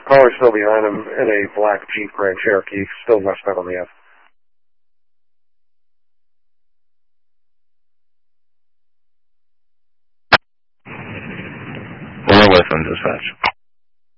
Caller's still behind him in a black Jeep Grand Cherokee, still west out on the F. We're with him, dispatch.